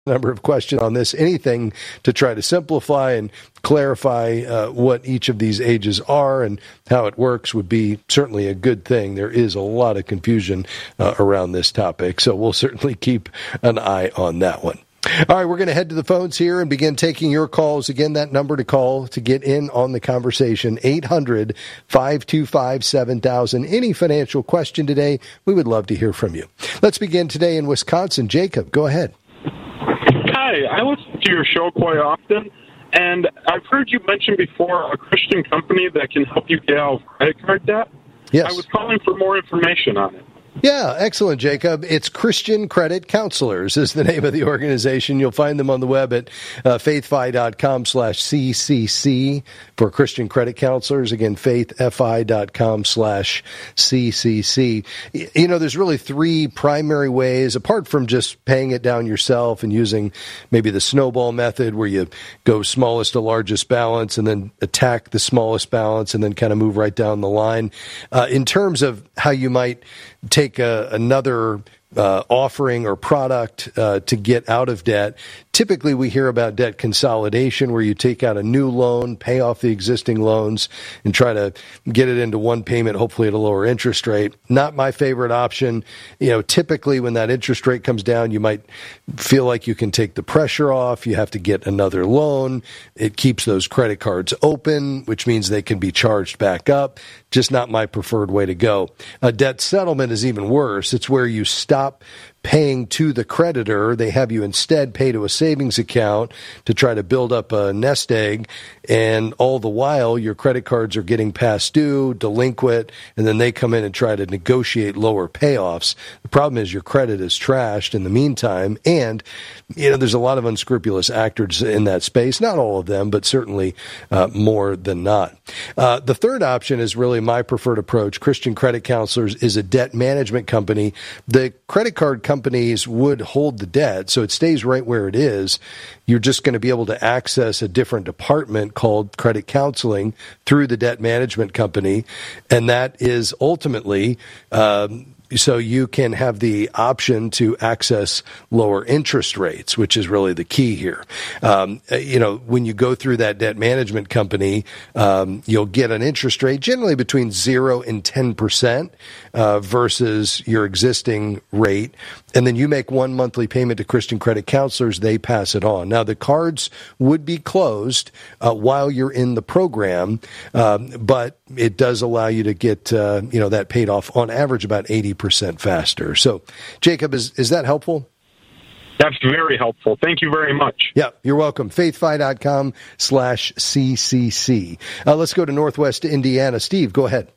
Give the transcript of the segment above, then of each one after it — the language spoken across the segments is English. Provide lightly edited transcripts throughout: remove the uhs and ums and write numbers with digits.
number of questions on this. Anything to try to simplify and clarify what each of these ages are and how it works would be certainly a good thing. There is a lot of confusion around this topic, so we'll certainly keep an eye on that one. All right, we're going to head to the phones here and begin taking your calls. Again, that number to call to get in on the conversation, 800-525-7000. Any financial question today, we would love to hear from you. Let's begin today in Wisconsin. Jacob, go ahead. Hi, I listen to your show quite often, and I've heard you mention before a Christian company that can help you get out of credit card debt. Yes. I was calling for more information on it. Yeah, excellent, Jacob. It's Christian Credit Counselors is the name of the organization. You'll find them on the web at faithfi.com/CCC for Christian Credit Counselors. Again, faithfi.com/CCC. You know, there's really three primary ways, apart from just paying it down yourself and using maybe the snowball method where you go smallest to largest balance and then attack the smallest balance and then kind of move right down the line. In terms of how you might take another offering or product to get out of debt. Typically, we hear about debt consolidation, where you take out a new loan, pay off the existing loans, and try to get it into one payment, hopefully at a lower interest rate. Not my favorite option. You know, typically when that interest rate comes down, you might feel like you can take the pressure off. You have to get another loan. It keeps those credit cards open, which means they can be charged back up. Just not my preferred way to go. A debt settlement is even worse. It's where you stop paying to the creditor. They have you instead pay to a savings account to try to build up a nest egg, and all the while your credit cards are getting past due, delinquent, and then they come in and try to negotiate lower payoffs. The problem is your credit is trashed in the meantime, and there's a lot of unscrupulous actors in that space. Not all of them, but certainly more than not. The third option is really my preferred approach. Christian Credit Counselors is a debt management company. The credit card companies would hold the debt, so it stays right where it is. You're just going to be able to access a different department called credit counseling through the debt management company, and that is ultimately so you can have the option to access lower interest rates, which is really the key here. When you go through that debt management company, you'll get an interest rate generally between 0 and 10% versus your existing rate. And then you make one monthly payment to Christian Credit Counselors. They pass it on. Now, the cards would be closed while you're in the program, but it does allow you to get that paid off on average about 80% faster. So, Jacob, is that helpful? That's very helpful. Thank you very much. Yeah, you're welcome. faithfi.com/CCC. Let's go to Northwest Indiana. Steve, go ahead.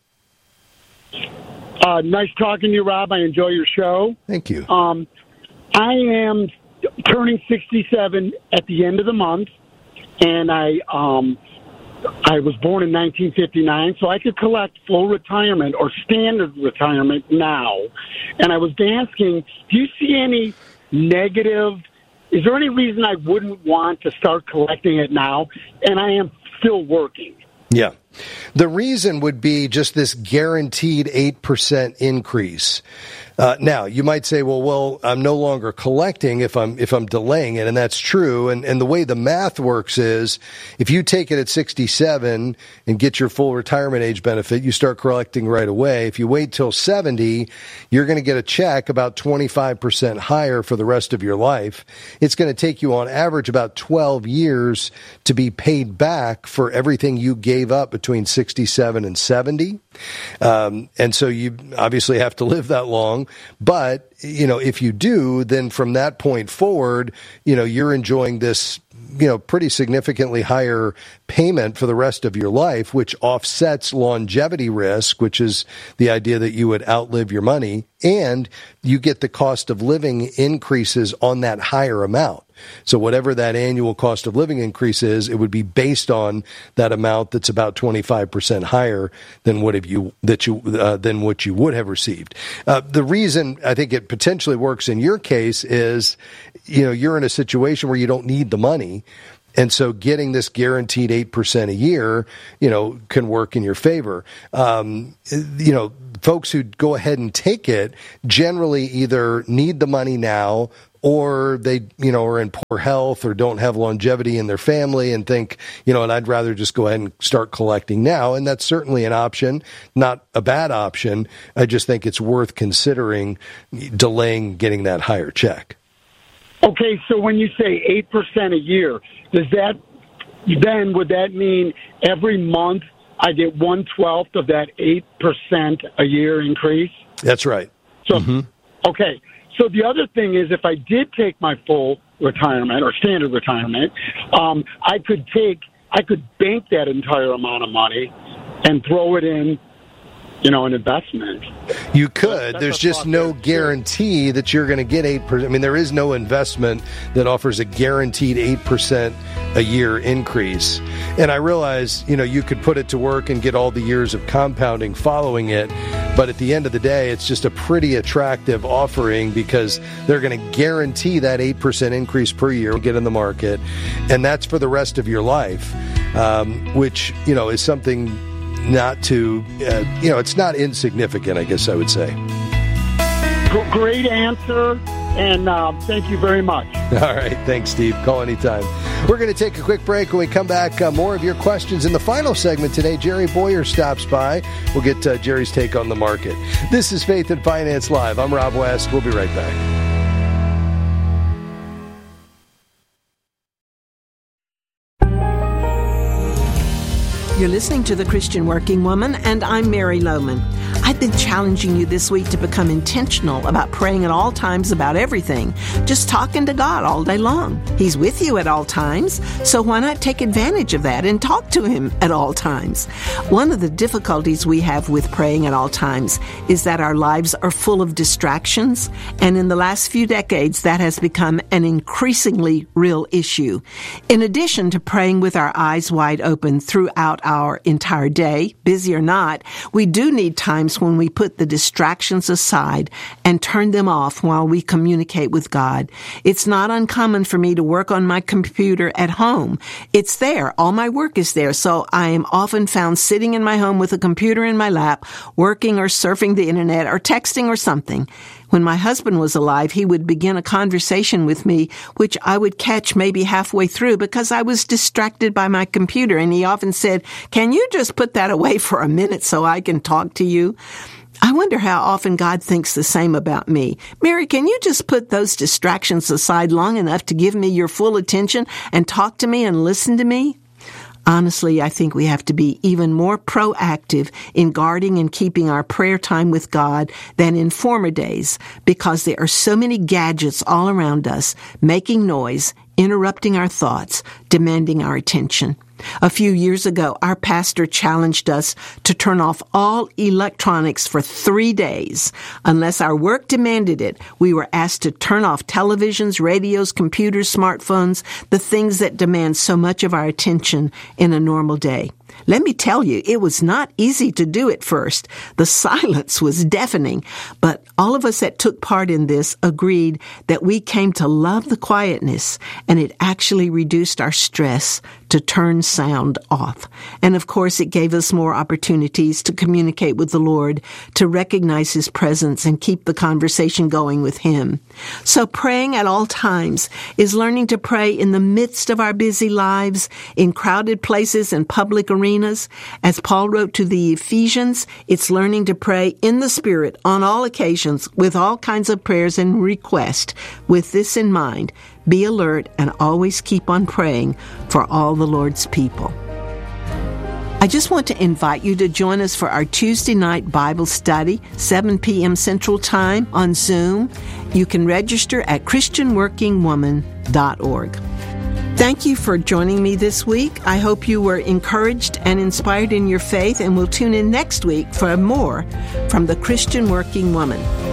Nice talking to you, Rob. I enjoy your show. Thank you. I am turning 67 at the end of the month, and I was born in 1959, so I could collect full retirement or standard retirement now. And I was asking, do you see any negative? Is there any reason I wouldn't want to start collecting it now? And I am still working. Yeah. The reason would be just this guaranteed 8% increase. Now, you might say, well, I'm no longer collecting if I'm delaying it, and that's true. And the way the math works is if you take it at 67 and get your full retirement age benefit, you start collecting right away. If you wait till 70, you're going to get a check about 25% higher for the rest of your life. It's going to take you on average about 12 years to be paid back for everything you gave up between 67 and 70. And so you obviously have to live that long. But, if you do, then from that point forward, you're enjoying this, pretty significantly higher payment for the rest of your life, which offsets longevity risk, which is the idea that you would outlive your money, and you get the cost of living increases on that higher amount. So whatever that annual cost of living increase is, it would be based on that amount that's about 25% higher than what you would have received. The reason I think it potentially works in your case is, you're in a situation where you don't need the money. And so getting this guaranteed 8% a year, can work in your favor. Folks who go ahead and take it generally either need the money now, or they, are in poor health or don't have longevity in their family and think, and I'd rather just go ahead and start collecting now. And that's certainly an option, not a bad option. I just think it's worth considering delaying getting that higher check. Okay, so when you say 8% a year, would that mean every month I get 1/12 of that 8% a year increase? That's right. So, Okay. So the other thing is, if I did take my full retirement or standard retirement, I could bank that entire amount of money and throw it in, an investment. You could. There's just no guarantee that you're going to get 8%. I mean, there is no investment that offers a guaranteed 8% a year increase. And I realize, you could put it to work and get all the years of compounding following it. But at the end of the day, it's just a pretty attractive offering because they're going to guarantee that 8% increase per year to get in the market. And that's for the rest of your life, which, is something not to, it's not insignificant, I guess I would say. Great answer, and thank you very much. All right. Thanks, Steve. Call anytime. We're going to take a quick break. When we come back, more of your questions. In the final segment today, Jerry Boyer stops by. We'll get Jerry's take on the market. This is Faith and Finance Live. I'm Rob West. We'll be right back. You're listening to The Christian Working Woman, and I'm Mary Lohman. I've been challenging you this week to become intentional about praying at all times about everything, just talking to God all day long. He's with you at all times, so why not take advantage of that and talk to Him at all times? One of the difficulties we have with praying at all times is that our lives are full of distractions, and in the last few decades, that has become an increasingly real issue. In addition to praying with our eyes wide open throughout our entire day, busy or not, we do need times when we put the distractions aside and turn them off while we communicate with God. It's not uncommon for me to work on my computer at home. It's there. All my work is there. So I am often found sitting in my home with a computer in my lap, working or surfing the internet or texting or something. When my husband was alive, he would begin a conversation with me, which I would catch maybe halfway through because I was distracted by my computer. And he often said, "Can you just put that away for a minute so I can talk to you?" I wonder how often God thinks the same about me. Mary, can you just put those distractions aside long enough to give me your full attention and talk to me and listen to me? Honestly, I think we have to be even more proactive in guarding and keeping our prayer time with God than in former days, because there are so many gadgets all around us, making noise, interrupting our thoughts, demanding our attention. A few years ago, our pastor challenged us to turn off all electronics for 3 days. Unless our work demanded it, we were asked to turn off televisions, radios, computers, smartphones, the things that demand so much of our attention in a normal day. Let me tell you, it was not easy to do at first. The silence was deafening, but all of us that took part in this agreed that we came to love the quietness, and it actually reduced our stress to turn sound off. And of course, it gave us more opportunities to communicate with the Lord, to recognize His presence and keep the conversation going with Him. So praying at all times is learning to pray in the midst of our busy lives, in crowded places and public arenas. As Paul wrote to the Ephesians, it's learning to pray in the Spirit on all occasions with all kinds of prayers and requests. With this in mind, be alert and always keep on praying for all the Lord's people. I just want to invite you to join us for our Tuesday night Bible study, 7 p.m. Central Time on Zoom. You can register at christianworkingwoman.org. Thank you for joining me this week. I hope you were encouraged and inspired in your faith, and we'll tune in next week for more from the Christian Working Woman.